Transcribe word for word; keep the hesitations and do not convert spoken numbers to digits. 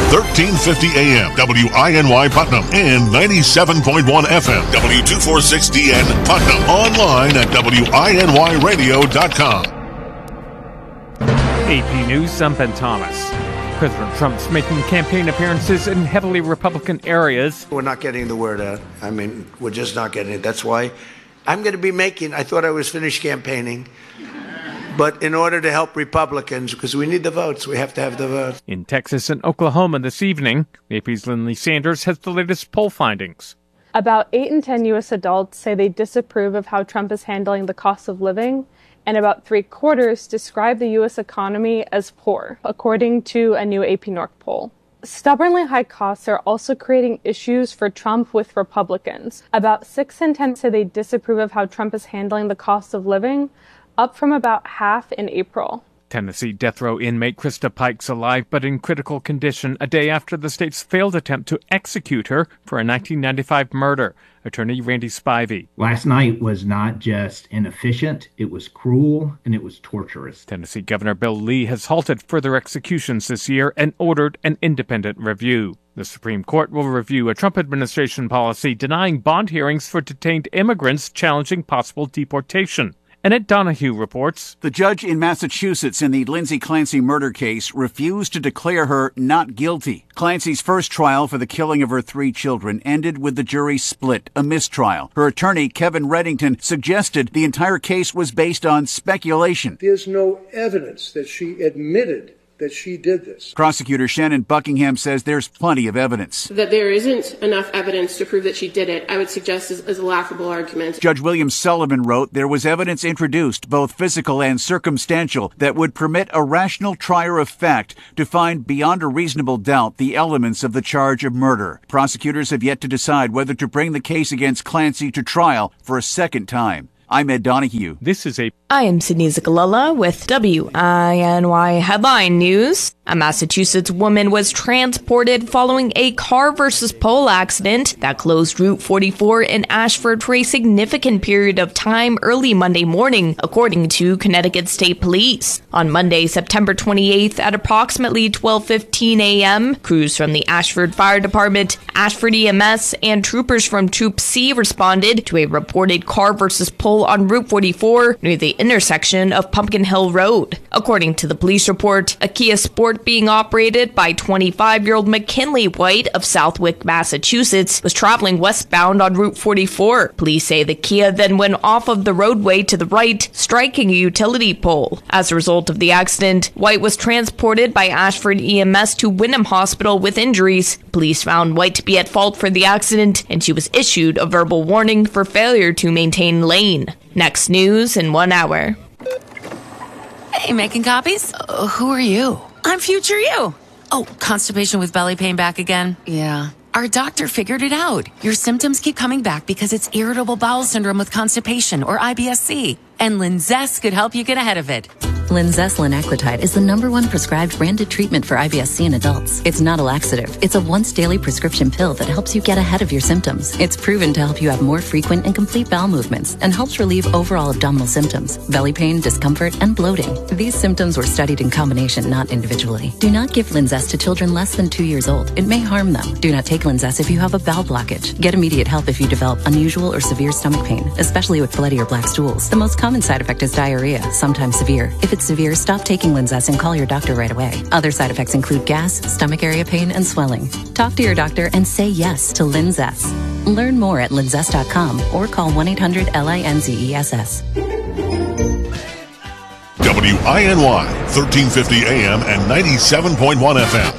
thirteen fifty A M, W I N Y Putnam, and ninety-seven point one F M, W two forty-six D N Putnam. Online at W I N Y radio dot com. A P News, I'm Ben Thomas. President Trump's making campaign appearances in heavily Republican areas. We're not getting the word out. I mean, we're just not getting it. That's why I'm going to be making, I thought I was finished campaigning, but in order to help Republicans, because we need the votes, we have to have the votes. In Texas and Oklahoma this evening, A P's Lindley Sanders has the latest poll findings. About eight in ten U S adults say they disapprove of how Trump is handling the cost of living, and about three quarters describe the U S economy as poor, according to a new A P North poll. Stubbornly high costs are also creating issues for Trump with Republicans. About six in ten say they disapprove of how Trump is handling the cost of living, up from about half in April. Tennessee death row inmate Krista Pike's alive but in critical condition a day after the state's failed attempt to execute her for a nineteen ninety-five murder. Attorney Randy Spivey. Last night was not just inefficient, it was cruel, and it was torturous. Tennessee Governor Bill Lee has halted further executions this year and ordered an independent review. The Supreme Court will review a Trump administration policy denying bond hearings for detained immigrants challenging possible deportation. Annette Donahue reports. The judge in Massachusetts in the Lindsay Clancy murder case refused to declare her not guilty. Clancy's first trial for the killing of her three children ended with the jury split, a mistrial. Her attorney, Kevin Reddington, suggested the entire case was based on speculation. There's no evidence that she admitted that she did this. Prosecutor Shannon Buckingham says there's plenty of evidence. That there isn't enough evidence to prove that she did it, I would suggest is, is a laughable argument. Judge William Sullivan wrote there was evidence introduced, both physical and circumstantial, that would permit a rational trier of fact to find beyond a reasonable doubt the elements of the charge of murder. Prosecutors have yet to decide whether to bring the case against Clancy to trial for a second time. I'm Ed Donahue. This is a... I am Sydney Zikalala with W I N Y Headline News. A Massachusetts woman was transported following a car versus pole accident that closed Route forty-four in Ashford for a significant period of time early Monday morning, according to Connecticut State Police. On Monday, September twenty-eighth, at approximately twelve fifteen a.m., crews from the Ashford Fire Department, Ashford E M S, and troopers from Troop C responded to a reported car versus pole on Route forty-four near the intersection of Pumpkin Hill Road. According to the police report, a Kia Sport being operated by twenty-five-year-old McKinley White of Southwick, Massachusetts, was traveling westbound on Route forty-four. Police say the Kia then went off of the roadway to the right, striking a utility pole. As a result of the accident, White was transported by Ashford E M S to Wyndham Hospital with injuries. Police found White to be at fault for the accident, and she was issued a verbal warning for failure to maintain lane. Next news in one hour. Hey, making copies? Uh, who are you? I'm future you. Oh, constipation with belly pain back again? Yeah. Our doctor figured it out. Your symptoms keep coming back because it's irritable bowel syndrome with constipation, or I B S C. And Linzess could help you get ahead of it. Linzess linaclotide is the number one prescribed branded treatment for I B S C in adults. It's not a laxative. It's a once daily prescription pill that helps you get ahead of your symptoms. It's proven to help you have more frequent and complete bowel movements and helps relieve overall abdominal symptoms, belly pain, discomfort, and bloating. These symptoms were studied in combination, not individually. Do not give Linzess to children less than two years old. It may harm them. Do not take Linzess if you have a bowel blockage. Get immediate help if you develop unusual or severe stomach pain, especially with bloody or black stools. The most common side effect is diarrhea, sometimes severe. If it's severe, stop taking Linzess and call your doctor right away. Other side effects include gas, stomach area pain, and swelling. Talk to your doctor and say yes to Linzess. Learn more at linzess dot com or call one eight hundred L I N Z E S S. W I N Y, thirteen fifty A M and ninety-seven point one F M.